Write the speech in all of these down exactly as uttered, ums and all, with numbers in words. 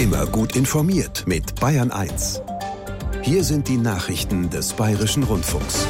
Immer gut informiert mit Bayern eins. Hier sind die Nachrichten des Bayerischen Rundfunks.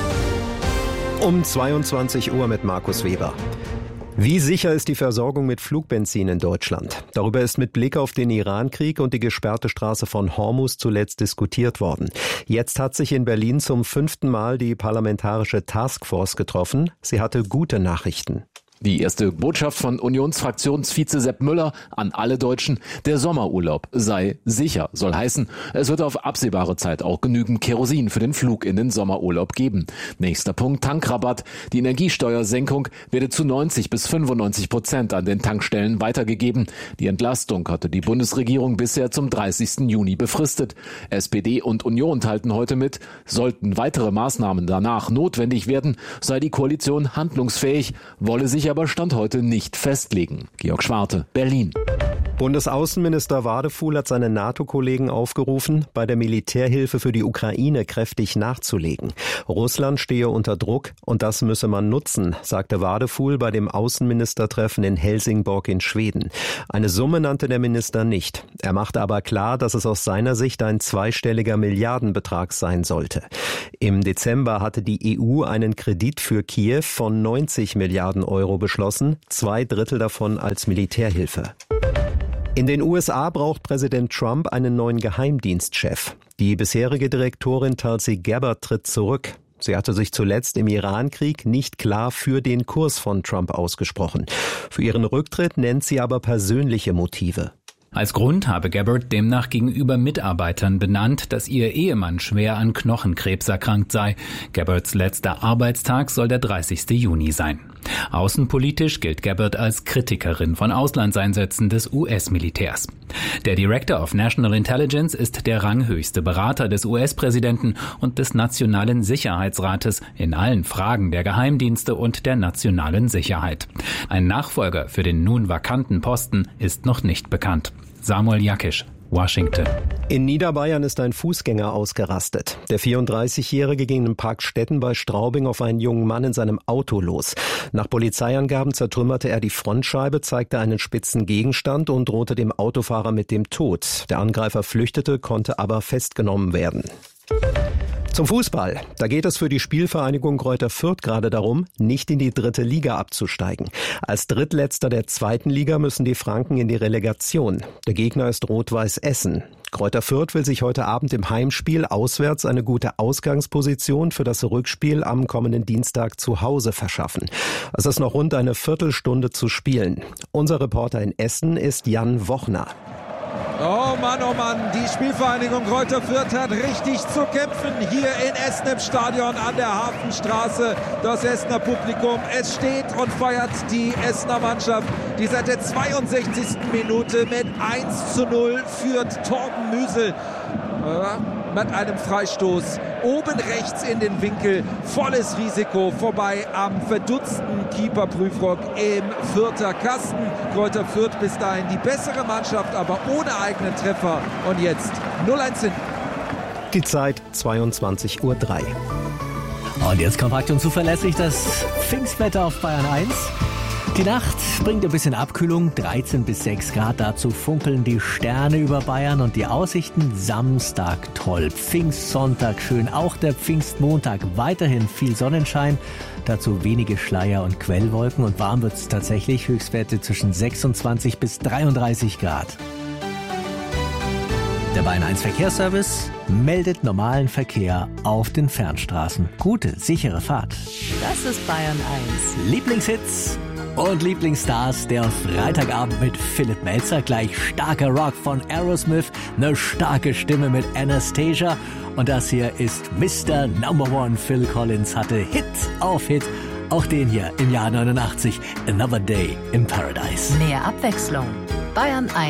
Um zweiundzwanzig Uhr mit Markus Weber. Wie sicher ist die Versorgung mit Flugbenzin in Deutschland? Darüber ist mit Blick auf den Irankrieg und die gesperrte Straße von Hormuz zuletzt diskutiert worden. Jetzt hat sich in Berlin zum fünften Mal die parlamentarische Taskforce getroffen. Sie hatte gute Nachrichten. Die erste Botschaft von Unionsfraktionsvize Sepp Müller an alle Deutschen: Der Sommerurlaub sei sicher. Soll heißen, es wird auf absehbare Zeit auch genügend Kerosin für den Flug in den Sommerurlaub geben. Nächster Punkt: Tankrabatt. Die Energiesteuersenkung werde zu neunzig bis fünfundneunzig Prozent an den Tankstellen weitergegeben. Die Entlastung hatte die Bundesregierung bisher zum dreißigsten Juni befristet. S P D und Union teilten heute mit, sollten weitere Maßnahmen danach notwendig werden, sei die Koalition handlungsfähig, wolle sich aber Stand heute nicht festlegen. Georg Schwarte, Berlin. Bundesaußenminister Wadefuhl hat seine NATO-Kollegen aufgerufen, bei der Militärhilfe für die Ukraine kräftig nachzulegen. Russland stehe unter Druck und das müsse man nutzen, sagte Wadefuhl bei dem Außenministertreffen in Helsingborg in Schweden. Eine Summe nannte der Minister nicht. Er machte aber klar, dass es aus seiner Sicht ein zweistelliger Milliardenbetrag sein sollte. Im Dezember hatte die E U einen Kredit für Kiew von neunzig Milliarden Euro beschlossen, zwei Drittel davon als Militärhilfe. In den U S A braucht Präsident Trump einen neuen Geheimdienstchef. Die bisherige Direktorin Tulsi Gabbard tritt zurück. Sie hatte sich zuletzt im Irankrieg nicht klar für den Kurs von Trump ausgesprochen. Für ihren Rücktritt nennt sie aber persönliche Motive. Als Grund habe Gabbard demnach gegenüber Mitarbeitern benannt, dass ihr Ehemann schwer an Knochenkrebs erkrankt sei. Gabbards letzter Arbeitstag soll der dreißigste Juni sein. Außenpolitisch gilt Gabbard als Kritikerin von Auslandseinsätzen des U S-Militärs. Der Director of National Intelligence ist der ranghöchste Berater des U S-Präsidenten und des Nationalen Sicherheitsrates in allen Fragen der Geheimdienste und der nationalen Sicherheit. Ein Nachfolger für den nun vakanten Posten ist noch nicht bekannt. Samuel Jakisch, Washington. In Niederbayern ist ein Fußgänger ausgerastet. Der vierunddreißigjährige ging im Park Stetten bei Straubing auf einen jungen Mann in seinem Auto los. Nach Polizeiangaben zertrümmerte er die Frontscheibe, zeigte einen spitzen Gegenstand und drohte dem Autofahrer mit dem Tod. Der Angreifer flüchtete, konnte aber festgenommen werden. Zum Fußball. Da geht es für die Spielvereinigung Greuther Fürth gerade darum, nicht in die dritte Liga abzusteigen. Als Drittletzter der zweiten Liga müssen die Franken in die Relegation. Der Gegner ist Rot-Weiß Essen. Greuther Fürth will sich heute Abend im Heimspiel auswärts eine gute Ausgangsposition für das Rückspiel am kommenden Dienstag zu Hause verschaffen. Es ist noch rund eine Viertelstunde zu spielen. Unser Reporter in Essen ist Jan Wochner. Oh Mann, oh Mann, die Spielvereinigung Greuther Fürth hat richtig zu kämpfen hier in Essen im Stadion an der Hafenstraße. Das Essener Publikum, es steht und feiert die Essener Mannschaft, die seit der zweiundsechzigsten Minute mit eins zu null führt. Torben Müsel äh, mit einem Freistoß oben rechts in den Winkel, volles Risiko, vorbei am verdutzten Keeper Prüfrock im Fürther Kasten. Greuther Fürth bis dahin die bessere Mannschaft, aber ohne eigenen Treffer. Und jetzt null eins hinten. Die Zeit zweiundzwanzig Uhr drei. Und jetzt kompakt und zuverlässig das Pfingstwetter auf Bayern eins. Die Nacht bringt ein bisschen Abkühlung, dreizehn bis sechs Grad. Dazu funkeln die Sterne über Bayern und die Aussichten Samstag toll. Pfingstsonntag schön, auch der Pfingstmontag weiterhin viel Sonnenschein. Dazu wenige Schleier und Quellwolken und warm wird es tatsächlich. Höchstwerte zwischen sechsundzwanzig bis dreiunddreißig Grad. Der Bayern eins Verkehrsservice meldet normalen Verkehr auf den Fernstraßen. Gute, sichere Fahrt. Das ist Bayern eins. Lieblingshits und Lieblingsstars der Freitagabend mit Philipp Melzer. Gleich starker Rock von Aerosmith, eine starke Stimme mit Anastasia. Und das hier ist Mister Number One. Phil Collins hatte Hit auf Hit. Auch den hier im Jahr neunundachtzig, Another Day in Paradise. Mehr Abwechslung. Bayern eins.